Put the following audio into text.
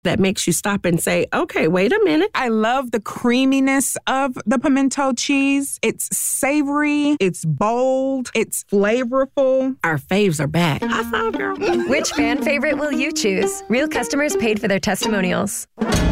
that makes you stop and say, okay, wait a minute. I love the creaminess of the pimento cheese. It's savory, it's bold, it's flavorful. Our faves are back. High five, girl. Which fan favorite will you choose? Real customers paid for their testimonials.